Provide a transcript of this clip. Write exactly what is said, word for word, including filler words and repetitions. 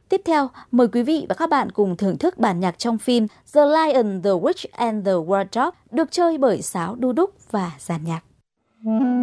Tiếp theo, mời quý vị và các bạn cùng thưởng thức bản nhạc trong phim The Lion, the Witch and the Wardrobe được chơi bởi sáo đu đúc và dàn nhạc.